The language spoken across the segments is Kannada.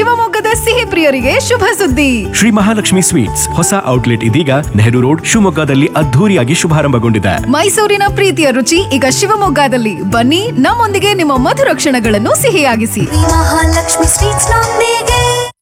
ಶಿವಮೊಗ್ಗದ ಸಿಹಿ ಪ್ರಿಯರಿಗೆ ಶುಭ ಸುದ್ದಿ. ಶ್ರೀ ಮಹಾಲಕ್ಷ್ಮಿ ಸ್ವೀಟ್ಸ್ ಹೊಸ ಔಟ್ಲೆಟ್ ಇದೀಗ ನೆಹರು ರೋಡ್ ಶಿವಮೊಗ್ಗದಲ್ಲಿ ಅದ್ಧೂರಿಯಾಗಿ ಶುಭಾರಂಭಗೊಂಡಿದೆ. ಮೈಸೂರಿನ ಪ್ರೀತಿಯ ರುಚಿ ಈಗ ಶಿವಮೊಗ್ಗದಲ್ಲಿ. ಬನ್ನಿ, ನಮ್ಮೊಂದಿಗೆ ನಿಮ್ಮ ಮಧುರ ಕ್ಷಣಗಳನ್ನು ಸಿಹಿಯಾಗಿಸಿ. ಮಹಾಲಕ್ಷ್ಮಿ ಸ್ವೀಟ್ಸ್ ನೊಂದಿಗೆ.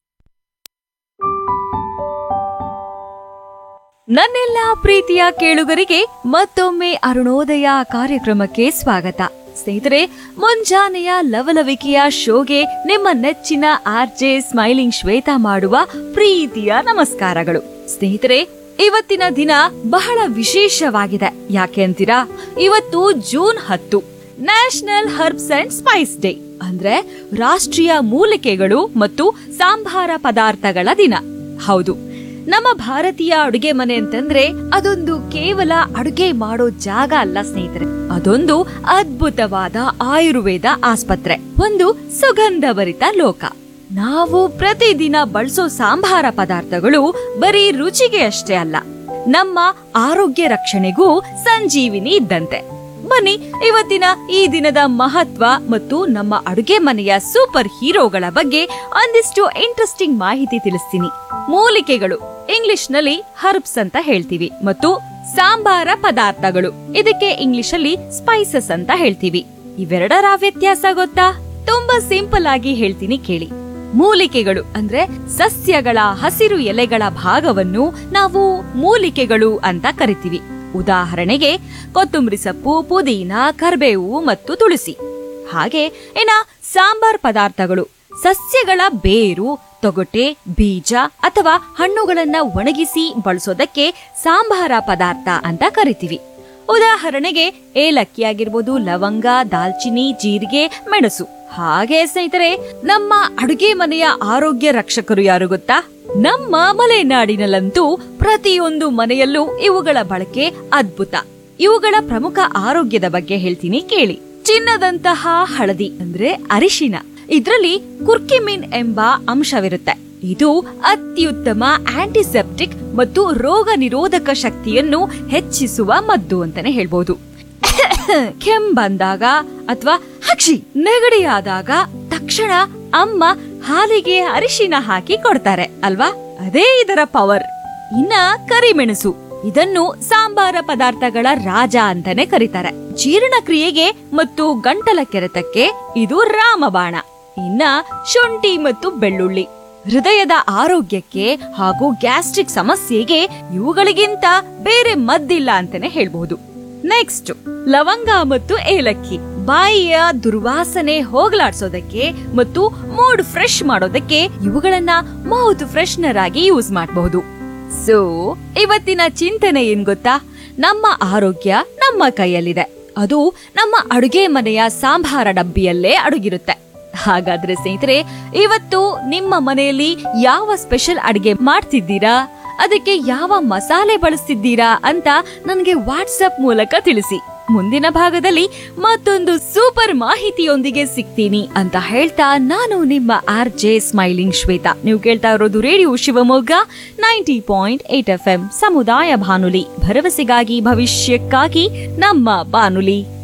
ನನ್ನೆಲ್ಲ ಪ್ರೀತಿಯ ಕೇಳುಗರಿಗೆ ಮತ್ತೊಮ್ಮೆ ಅರುಣೋದಯ ಕಾರ್ಯಕ್ರಮಕ್ಕೆ ಸ್ವಾಗತ. ಸ್ನೇಹಿತರೆ, ಮುಂಜಾನೆಯ ಲವಲವಿಕೆಯ ಶೋಗೆ ನಿಮ್ಮ ನೆಚ್ಚಿನ ಆರ್ಜೆ ಸ್ಮೈಲಿಂಗ್ ಶ್ವೇತಾ ಮಾಡುವ ಪ್ರೀತಿಯ ನಮಸ್ಕಾರಗಳು. ಸ್ನೇಹಿತರೆ, ಇವತ್ತಿನ ದಿನ ಬಹಳ ವಿಶೇಷವಾಗಿದೆ. ಯಾಕೆ ಅಂತೀರಾ? ಇವತ್ತು June 10, national herbs and Spice day, ಅಂದ್ರೆ ರಾಷ್ಟ್ರೀಯ ಮೂಲಿಕೆಗಳು ಮತ್ತು ಸಾಂಬಾರ ಪದಾರ್ಥಗಳ ದಿನ. ಹೌದು, ನಮ್ಮ ಭಾರತೀಯ ಅಡುಗೆ ಮನೆ ಅಂತಂದ್ರೆ ಅದೊಂದು ಕೇವಲ ಅಡುಗೆ ಮಾಡೋ ಜಾಗ ಅಲ್ಲ ಸ್ನೇಹಿತರೆ, ಅದೊಂದು ಅದ್ಭುತವಾದ ಆಯುರ್ವೇದ ಆಸ್ಪತ್ರೆ, ಒಂದು ಸುಗಂಧಭರಿತ ಲೋಕ. ನಾವು ಪ್ರತಿದಿನ ಬಳಸೋ ಸಾಂಬಾರ ಪದಾರ್ಥಗಳು ಬರೀ ರುಚಿಗೆ ಅಷ್ಟೇ ಅಲ್ಲ, ನಮ್ಮ ಆರೋಗ್ಯ ರಕ್ಷಣೆಗೂ ಸಂಜೀವಿನಿ ಇದ್ದಂತೆ. ಬನ್ನಿ, ಇವತ್ತಿನ ಈ ದಿನದ ಮಹತ್ವ ಮತ್ತು ನಮ್ಮ ಅಡುಗೆ ಮನೆಯ ಸೂಪರ್ ಹೀರೋಗಳ ಬಗ್ಗೆ ಒಂದಿಷ್ಟು ಇಂಟ್ರೆಸ್ಟಿಂಗ್ ಮಾಹಿತಿ ತಿಳಿಸ್ತೀನಿ. ಮೂಲಿಕೆಗಳು, ಇಂಗ್ಲಿಷ್ ನಲ್ಲಿ ಹರ್ಬ್ಸ್ ಅಂತ ಹೇಳ್ತೀವಿ, ಮತ್ತು ಸಾಂಬಾರ ಪದಾರ್ಥಗಳು, ಇದಕ್ಕೆ ಇಂಗ್ಲಿಷ್ ಅಲ್ಲಿ ಸ್ಪೈಸಸ್ ಅಂತ ಹೇಳ್ತೀವಿ. ಇವೆರಡರ ವ್ಯತ್ಯಾಸ ಗೊತ್ತಾ? ತುಂಬಾ ಸಿಂಪಲ್ ಆಗಿ ಹೇಳ್ತೀನಿ ಕೇಳಿ. ಮೂಲಿಕೆಗಳು ಅಂದ್ರೆ ಸಸ್ಯಗಳ ಹಸಿರು ಎಲೆಗಳ ಭಾಗವನ್ನು ನಾವು ಮೂಲಿಕೆಗಳು ಅಂತ ಕರಿತೀವಿ. ಉದಾಹರಣೆಗೆ ಕೊತ್ತಂಬರಿ ಸೊಪ್ಪು, ಪುದೀನ, ಕರಿಬೇವು ಮತ್ತು ತುಳಸಿ. ಹಾಗೆ ಸಾಂಬಾರ್ ಪದಾರ್ಥಗಳು ಸಸ್ಯಗಳ ಬೇರು, ತೊಗಟೆ, ಬೀಜ ಅಥವಾ ಹಣ್ಣುಗಳನ್ನ ಒಣಗಿಸಿ ಬಳಸೋದಕ್ಕೆ ಸಾಂಬಾರ ಪದಾರ್ಥ ಅಂತ ಕರಿತೀವಿ. ಉದಾಹರಣೆಗೆ ಏಲಕ್ಕಿ ಆಗಿರ್ಬೋದು, ಲವಂಗ, ದಾಲ್ಚಿನ್ನಿ, ಜೀರಿಗೆ, ಮೆಣಸು. ಹಾಗೆ ಸ್ನೇಹಿತರೆ, ನಮ್ಮ ಅಡುಗೆ ಮನೆಯ ಆರೋಗ್ಯ ರಕ್ಷಕರು ಯಾರು ಗೊತ್ತಾ? ನಮ್ಮ ಮಲೆನಾಡಿನಲ್ಲಂತೂ ಪ್ರತಿಯೊಂದು ಮನೆಯಲ್ಲೂ ಇವುಗಳ ಬಳಕೆ ಅದ್ಭುತ. ಇವುಗಳ ಪ್ರಮುಖ ಆರೋಗ್ಯದ ಬಗ್ಗೆ ಹೇಳ್ತೀನಿ ಕೇಳಿ. ಚಿನ್ನದಂತಹ ಹಳದಿ ಅಂದ್ರೆ ಅರಿಶಿನ, ಇದ್ರಲ್ಲಿ ಕುರ್ಕಿಮಿನ್ ಎಂಬ ಅಂಶವಿರುತ್ತೆ. ಇದು ಅತ್ಯುತ್ತಮ ಆಂಟಿಸೆಪ್ಟಿಕ್ ಮತ್ತು ರೋಗ ನಿರೋಧಕ ಶಕ್ತಿಯನ್ನು ಹೆಚ್ಚಿಸುವ ಮದ್ದು ಅಂತಾನೆ ಹೇಳ್ಬೋದು. ಕೆಮ್ಮು ಬಂದಾಗ ಅಥವಾ ನೆಗಡಿಯಾದಾಗ ತಕ್ಷಣ ಅಮ್ಮ ಹಾಲಿಗೆ ಅರಿಶಿನ ಹಾಕಿ ಕೊಡ್ತಾರೆ ಅಲ್ವಾ? ಅದೇ ಇದರ ಪವರ್. ಇನ್ನ ಕರಿಮೆಣಸು, ಇದನ್ನು ಸಾಂಬಾರ ಪದಾರ್ಥಗಳ ರಾಜ ಅಂತಾನೆ ಕರೀತಾರೆ. ಜೀರ್ಣಕ್ರಿಯೆಗೆ ಮತ್ತು ಗಂಟಲ ಕೆರೆತಕ್ಕೆ ಇದು ರಾಮಬಾಣ. ಇನ್ನ ಶುಂಠಿ ಮತ್ತು ಬೆಳ್ಳುಳ್ಳಿ, ಹೃದಯದ ಆರೋಗ್ಯಕ್ಕೆ ಹಾಗೂ ಗ್ಯಾಸ್ಟ್ರಿಕ್ ಸಮಸ್ಯೆಗೆ ಇವುಗಳಿಗಿಂತ ಬೇರೆ ಮದ್ದಿಲ್ಲ ಅಂತಾನೆ ಹೇಳ್ಬಹುದು. ನೆಕ್ಸ್ಟ್, ಲವಂಗ ಮತ್ತು ಏಲಕ್ಕಿ, ಬಾಯಿಯ ದುರ್ವಾಸನೆ ಹೋಗಲಾಡ್ಸೋದಕ್ಕೆ ಮತ್ತು ಮೂಡ್ ಫ್ರೆಶ್ ಮಾಡೋದಕ್ಕೆ ಇವುಗಳನ್ನ ಮೌತ್ ಫ್ರೆಶ್ನರ್ ಆಗಿ ಯೂಸ್ ಮಾಡಬಹುದು. ಸೊ ಇವತ್ತಿನ ಚಿಂತನೆ ಏನ್ ಗೊತ್ತಾ? ನಮ್ಮ ಆರೋಗ್ಯ ನಮ್ಮ ಕೈಯಲ್ಲಿದೆ, ಅದು ನಮ್ಮ ಅಡುಗೆ ಮನೆಯ ಸಾಂಬಾರ ಡಬ್ಬಿಯಲ್ಲೇ ಅಡಗಿರುತ್ತೆ. ಹಾಗಾದ್ರೆ ಸ್ನೇಹಿತರೆ, ಇವತ್ತು ನಿಮ್ಮ ಮನೆಯಲ್ಲಿ ಯಾವ ಸ್ಪೆಷಲ್ ಅಡಿಗೆ ಮಾಡ್ತಿದ್ದೀರಾ, ಅದಕ್ಕೆ ಯಾವ ಮಸಾಲೆ ಬಳಸ್ತಿದ್ದೀರಾ ಅಂತ ನನಗೆ ವಾಟ್ಸ್ಆಪ್ ಮೂಲಕ ತಿಳಿಸಿ. ಮುಂದಿನ ಭಾಗದಲ್ಲಿ ಮತ್ತೊಂದು ಸೂಪರ್ ಮಾಹಿತಿಯೊಂದಿಗೆ ಸಿಗ್ತೀನಿ ಅಂತ ಹೇಳ್ತಾ, ನಾನು ನಿಮ್ಮ ಆರ್ಜೆ ಸ್ಮೈಲಿಂಗ್ ಶ್ವೇತಾ. ನೀವು ಕೇಳ್ತಾ ಇರೋದು ರೇಡಿಯೋ ಶಿವಮೊಗ್ಗ 90.8 FM ಸಮುದಾಯ ಬಾನುಲಿ, ಭರವಸೆಗಾಗಿ ಭವಿಷ್ಯಕ್ಕಾಗಿ ನಮ್ಮ ಬಾನುಲಿ.